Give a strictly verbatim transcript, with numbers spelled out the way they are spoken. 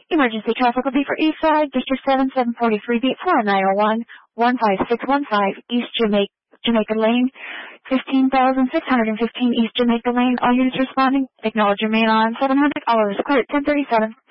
Emergency traffic will be for East Side, District seven, seven forty-three beat four nine oh one, one five six one five, East Jamaica, Jamaica Lane, fifteen thousand six hundred fifteen East Jamaica Lane. All units responding. Acknowledge your main on seven hundred. All others clear at ten thirty-seven.